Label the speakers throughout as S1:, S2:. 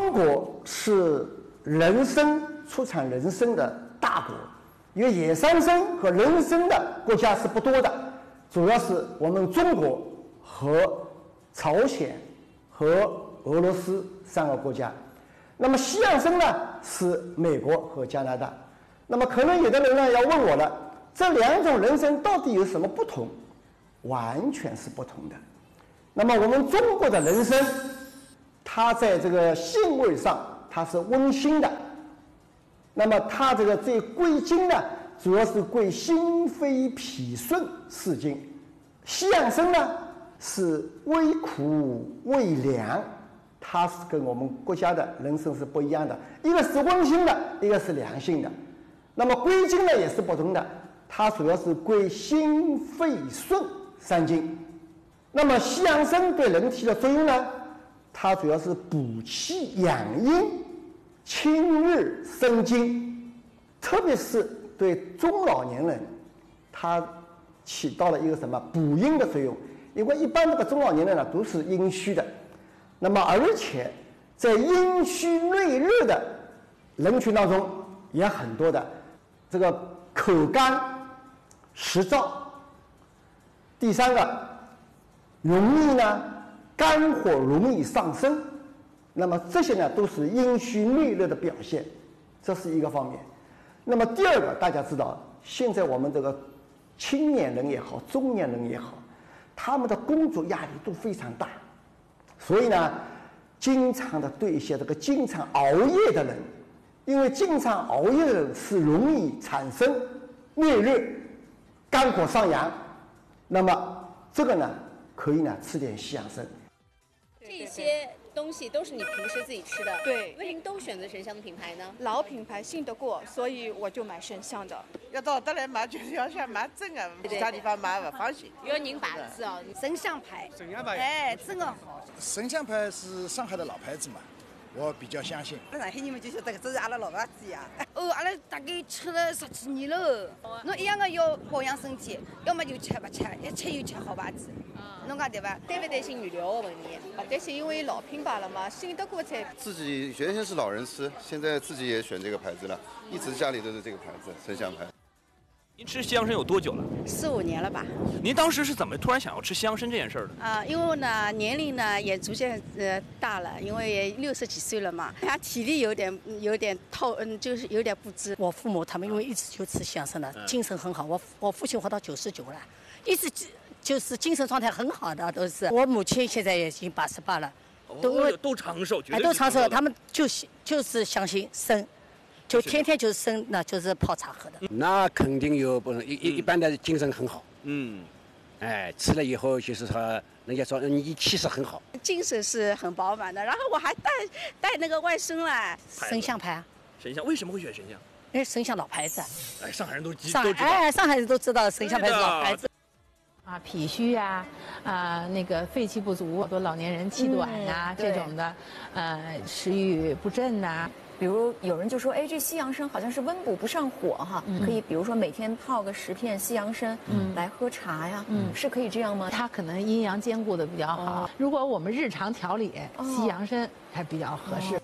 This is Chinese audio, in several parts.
S1: 中国是人参出产人参的大国，因为野山参和人参的国家是不多的，主要是我们中国和朝鲜和俄罗斯3个国家。那么西洋参呢是美国和加拿大。那么可能有的人呢要问我了，这2种人参到底有什么不同？完全是不同的。那么我们中国的人参，它在这个性味上它是温馨的，那么它这归经呢，主要是归心肺脾肾4经。西洋参呢是微苦微凉，它是跟我们国家的人参是不一样的，一个是温馨的，一个是凉性的。那么归经呢也是不同的，它主要是归心肺肾3经。那么西洋参对人体的作用呢，它主要是补气养阴、清热生津，特别是对中老年人，它起到了一个什么补阴的作用。因为一般这个中老年人呢都是阴虚的，那么而且在阴虚内热的人群当中也很多的这个口干湿燥。第3个，容易呢肝火容易上升，那么这些呢都是阴虚内热的表现，这是一个方面。那么第2个，大家知道现在我们这个青年人也好，中年人也好，他们的工作压力都非常大，所以呢经常的对一些这个经常熬夜的人，因为经常熬夜的人是容易产生内热、肝火上扬，那么这个呢可以呢吃点西洋参。
S2: 这些东西都是你平时自己吃的，
S3: 对。
S2: 为什么都选择沈香的品牌呢？
S3: 老品牌信得过，所以我就买沈香的。
S4: 要到这来买，就是要想买真的，其他地方买不放心。
S2: 有您把子哦，
S5: 沈香牌，
S6: 沈香牌，
S5: 哎，真的好。
S6: 沈香牌是上海的老牌子嘛，我比较相信。
S5: 上海你们就晓得这是阿拉老牌子呀。哦，阿拉大概吃了10几年了。侬一样的要保养身体，要么就吃不吃，一吃又吃好牌子。侬讲对吧？
S2: 担不担心预留的问题？
S3: 不担心，因为老品牌了嘛，信得过才。
S7: 自己原先是老人吃，现在自己也选这个牌子了，一直家里都是这个牌子，沈香牌。
S8: 您吃西洋参有多久了
S5: ？4、5年了吧。
S8: 您当时是怎么突然想要吃西洋参这件事儿的？
S5: 因为呢年龄呢也逐渐大了，因为也60几岁了嘛，他体力有点就是有点不支。我父母他们因为一直就吃西洋参的，精神很好。我父亲活到99了，一直就是精神状态很好的都是。我母亲现在也已经88了，
S8: 都长寿，绝对
S5: 都长寿。他们就是相信参。就天天就是生，那就是泡茶喝的。
S9: 那肯定有不一般的精神很好。吃了以后就是说，人家说你气色很好，
S5: 精神是很饱满的。然后我还带那个外甥来，沈香牌啊。
S8: 沈香为什么会选沈香？
S5: 因为沈香老牌子。
S8: 上海人都知
S5: 道。上海人都知道沈香牌是老牌子。
S10: 脾虚啊，那个肺气不足，好多老年人气短啊，这种的，食欲不振呐。
S11: 比如有人就说，哎，这西洋参好像是温补不上火哈，可以比如说每天泡个10片西洋参，来喝茶呀，是可以这样吗？
S10: 它可能阴阳兼顾的比较好。如果我们日常调理，西洋参还比较合适。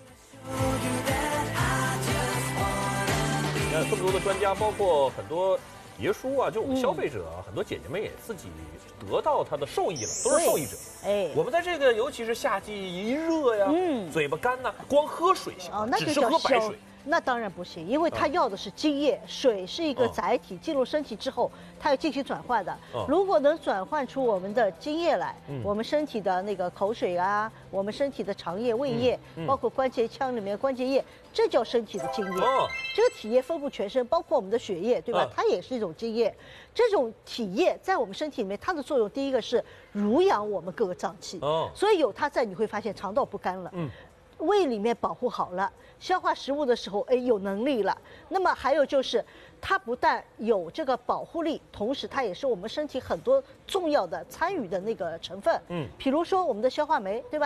S12: 你看这么多的专家，包括很多爷叔啊，就我们消费者很多姐姐们也自己得到它的受益了，都是受益者。我们在这个尤其是夏季一热呀，嘴巴干呐，光喝水行，只是喝白水。
S13: 那当然不行，因为它要的是津液，水是一个载体，进入身体之后，它要进行转换的。如果能转换出我们的津液来，我们身体的那个口水啊，我们身体的肠液、胃液，包括关节腔里面关节液，这叫身体的津液。这个体液分布全身，包括我们的血液，对吧？它也是一种津液。这种体液在我们身体里面，它的作用第一个是濡养我们各个脏器，所以有它在，你会发现肠道不干了。胃里面保护好了，消化食物的时候，有能力了。那么还有就是，它不但有这个保护力，同时它也是我们身体很多重要的参与的那个成分。比如说我们的消化酶，对吧？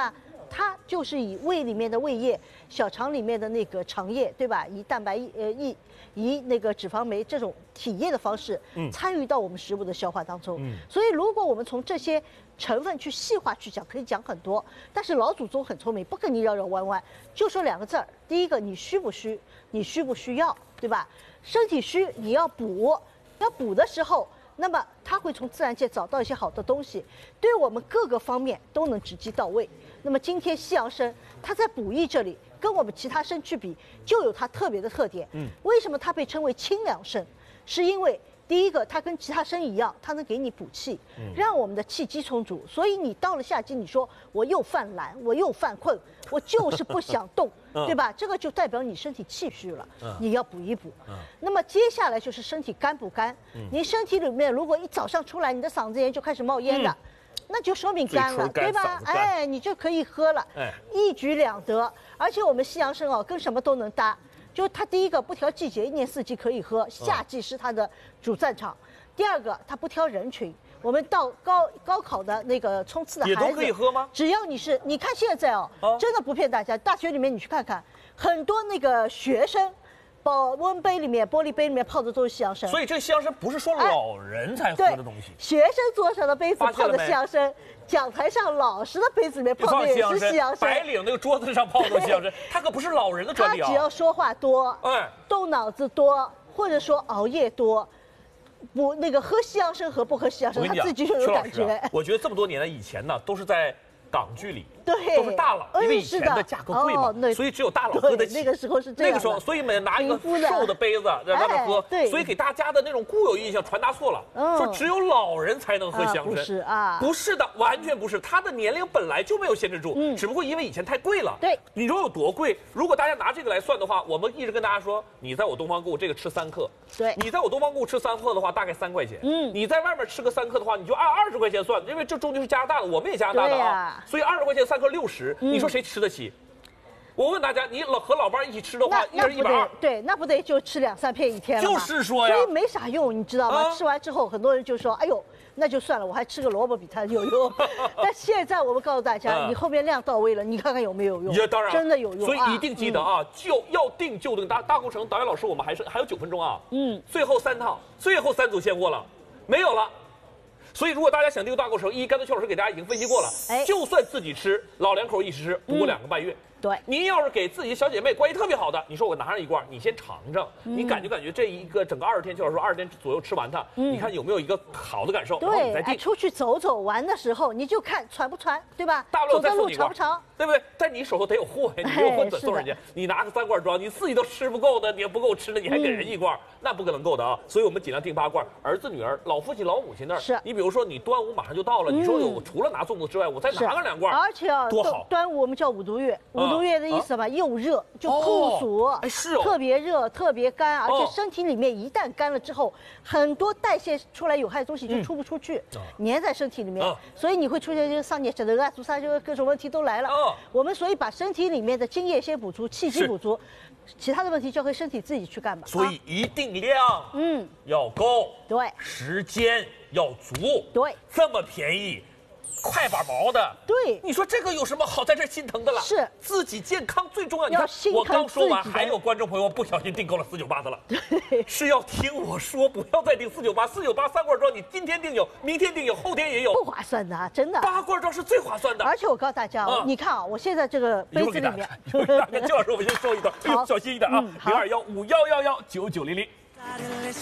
S13: 它就是以胃里面的胃液、小肠里面的那个肠液，对吧？以蛋白以那个脂肪酶这种体液的方式参与到我们食物的消化当中。所以如果我们从这些成分去细化去讲，可以讲很多。但是老祖宗很聪明，不跟你绕绕弯弯，就说2个字儿：第一个，你需不需？你需不需要？对吧？身体虚，你要补，要补的时候，那么它会从自然界找到一些好的东西，对我们各个方面都能直击到位。那么今天西洋参，它在补益这里，跟我们其他参去比，就有它特别的特点。为什么它被称为清凉参？是因为第一个，它跟其他参一样，它能给你补气，让我们的气机充足。所以你到了夏季，你说我又犯懒，我又犯困，我就是不想动，对吧？这个就代表你身体气虚了，你要补一补。那么接下来就是身体干不干？你身体里面如果一早上出来，你的嗓子眼就开始冒烟的，那就说明干了，对吧？哎，你就可以喝了，一举两得。而且我们西洋参哦，跟什么都能搭。就它第一个不挑季节，1年4季可以喝，夏季是它的主战场。第二个，它不挑人群，我们到高考的那个冲刺的孩子
S12: 也都可以喝吗？
S13: 只要你看现在哦，真的不骗大家，大学里面你去看看，很多那个学生。保温杯里面、玻璃杯里面泡的都是西洋参，
S12: 所以这西洋参不是说老人才喝的东西。
S13: 学生桌上的杯子泡的西洋参，讲台上老师的杯子里面泡的也是西洋参。
S12: 白领那个桌子上泡的西洋参，它可不是老人的专利啊。
S13: 他只要说话多，动脑子多，或者说熬夜多。不，那个喝西洋参和不喝西洋参，他自己就有感觉。
S12: 我觉得这么多年以前呢，都是在港剧里，
S13: 对，
S12: 都是大佬，因为以前的价格贵嘛，所以只有大佬喝得起。
S13: 那个时候是这样，
S12: 那个时候，所以每拿一个瘦的杯子让他们喝，所以给大家的那种固有印象传达错了，说只有老人才能喝西洋参。
S13: 不是啊，
S12: 不是的，完全不是。他的年龄本来就没有限制住，只不过因为以前太贵了。
S13: 对，
S12: 你说有多贵？如果大家拿这个来算的话，我们一直跟大家说，你在我东方购物这个吃3克，
S13: 对，
S12: 你在我东方购物吃3克的话，大概3块钱。你在外面吃个3克的话，你就按20块钱算，因为这终究是加拿大的，我们也加拿大的啊，所以20块钱3克60，你说谁吃得起？我问大家，你和老伴一起吃的话，一人120，
S13: 对，那不得就吃2、3片一天了吗？
S12: 就是说呀，
S13: 所以没啥用，你知道吗？吃完之后，很多人就说：“哎呦，那就算了，我还吃个萝卜比它有用。”但现在我们告诉大家，你后面量到位了，你看看有没有用？
S12: 当然，
S13: 真的有用。
S12: 所以一定记得啊，就要定就定。大工程导演老师，我们还有9分钟啊。最后3套，最后3组现货了，没有了。所以，如果大家想订大购城，甘德邱老师给大家已经分析过了，就算自己吃，老两口一起吃，不过2个半月。
S13: 对，
S12: 您要是给自己小姐妹关系特别好的，你说我拿上一罐，你先尝尝，你感觉这一个整个20天，邱老师说20天左右吃完它，你看有没有一个好的感受，然后你再定。
S13: 出去走走玩的时候，你就看传不传，对吧？
S12: 大不了再送你一罐，
S13: 长不长，
S12: 对不对？但你手头得有货呀，你没有货怎送人家？你拿个3罐装，你自己都吃不够的，你也不够吃的，你还给人1罐，那不可能够的啊！所以我们尽量订8罐，儿子女儿、老父亲老母亲那儿。
S13: 是。
S12: 你比如说你端午马上就到了，你说我除了拿粽子之外，我再拿个2罐，
S13: 而且
S12: 多好！
S13: 端午我们叫5毒月，5毒月的意思吧？又热就酷暑，
S12: 是哦，
S13: 特别热，特别干，而且身体里面一旦干了之后，很多代谢出来有害的东西就出不出去，粘在身体里面，所以你会出现这个上疖舌头啊、阻塞，就各种问题都来了。我们所以把身体里面的津液先补足，气机补足，其他的问题交给身体自己去干吧。
S12: 所以一定量，要够，
S13: 对，
S12: 时间要足，
S13: 对，
S12: 这么便宜。快把毛的，
S13: 对，
S12: 你说这个有什么好在这心疼的了？
S13: 是
S12: 自己健康最重要。你看，我刚说完，还有观众朋友不小心订购了498的了，是要听我说，不要再订498，498 3罐装，你今天订有，明天订有，后天也有，
S13: 不划算的，真的。
S12: 8罐装是最划算的。
S13: 而且我告诉大家，你看啊，我现在这个杯子里面，
S12: 邱老师，我们先说一段，小心一点啊，0215119900。